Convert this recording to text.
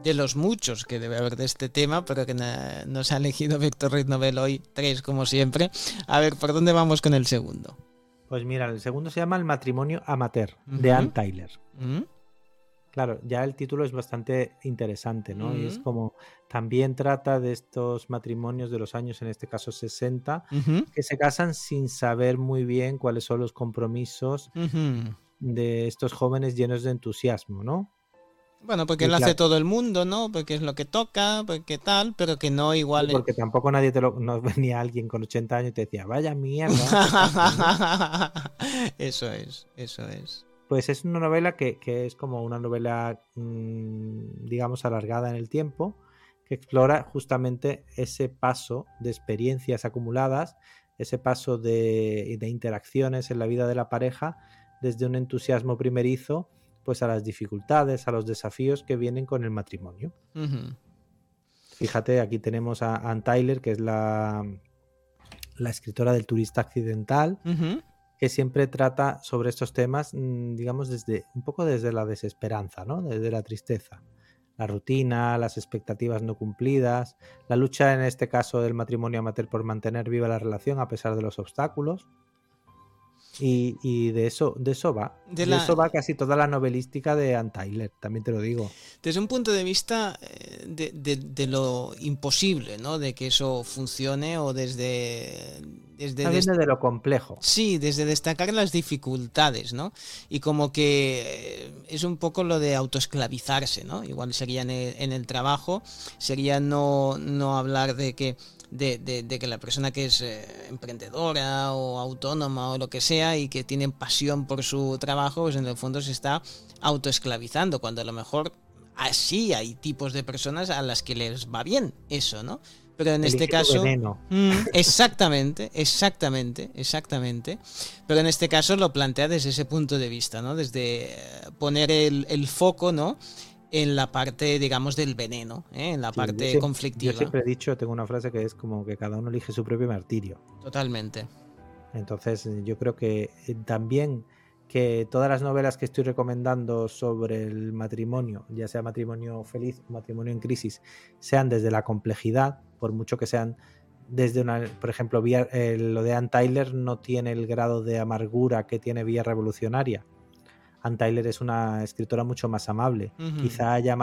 de los muchos que debe haber de este tema, pero que nos ha elegido Víctor Ruiz Novel hoy 3 como siempre. A ver, ¿por dónde vamos con el segundo? Pues mira, el segundo se llama El matrimonio amateur, de Ujú, Ann Tyler. ujú, Claro, ya el título es bastante interesante, ¿no? Y es ujú, como también trata de estos matrimonios de los años, en este caso 60, ujú, que se casan sin saber muy bien cuáles son los compromisos ujú. de estos jóvenes llenos de entusiasmo, ¿no? Bueno, porque Y lo hace claro, todo el mundo, ¿no? Porque es lo que toca, porque tal, pero que no sí, igual. porque tampoco nadie no venía alguien con 80 años y te decía, vaya mierda, te casas, ¿no? Eso es, eso es. Pues es una novela que es como una novela, digamos, alargada en el tiempo, que explora justamente ese paso de experiencias acumuladas, ese paso de interacciones en la vida de la pareja, desde un entusiasmo primerizo, pues a las dificultades, a los desafíos que vienen con el matrimonio. Ujú, Fíjate, aquí tenemos a Ann Tyler, que es la escritora del Turista Accidental, ujú. que siempre trata sobre estos temas, digamos, desde un poco desde la desesperanza, ¿no? Desde la tristeza. La rutina, las expectativas no cumplidas, la lucha en este caso del matrimonio amateur por mantener viva la relación a pesar de los obstáculos. Y de eso va. De De la, eso va casi toda la novelística de Ann Tyler, también te lo digo. Desde un punto de vista de lo imposible, ¿no? De que eso funcione o desde También desde lo complejo. sí, desde destacar las dificultades, ¿no? Y como que es un poco lo de autoesclavizarse, ¿no? Igual sería en el trabajo, sería no hablar de que de que la persona que es emprendedora o autónoma o lo que sea y que tiene pasión por su trabajo, pues en el fondo se está autoesclavizando, cuando a lo mejor así hay tipos de personas a las que les va bien eso, ¿no? Pero en este Elige tu caso, veneno. exactamente, exactamente, exactamente. Pero en este caso lo plantea desde ese punto de vista, ¿no? Desde poner el foco, ¿no? En la parte, digamos, del veneno, ¿eh? En la Sí, parte yo conflictiva. siempre he dicho, tengo una frase que es como que cada uno elige su propio martirio. Totalmente. Entonces, yo creo que también que todas las novelas que estoy recomendando sobre el matrimonio, ya sea matrimonio feliz o matrimonio en crisis, sean desde la complejidad, por mucho que sean desde una, por ejemplo, lo de Ann Tyler no tiene el grado de amargura que tiene Vía Revolucionaria. Ann Tyler es una escritora mucho más amable. Ujú. Quizá haya